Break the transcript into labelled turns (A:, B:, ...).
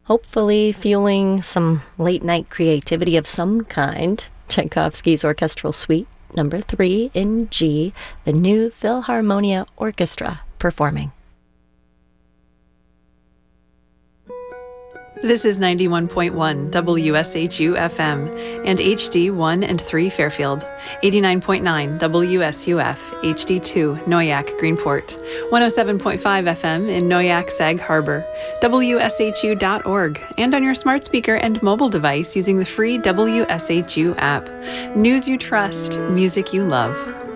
A: hopefully fueling some late-night creativity of some kind. Tchaikovsky's Orchestral Suite Number 3 in G, the New Philharmonia Orchestra performing.
B: This is 91.1 WSHU FM and HD 1 and 3 Fairfield, 89.9 WSUF HD2 Noyak Greenport, 107.5 FM in Noyak Sag Harbor, WSHU.org, and on your smart speaker and mobile device using the free WSHU app. News you trust, music you love.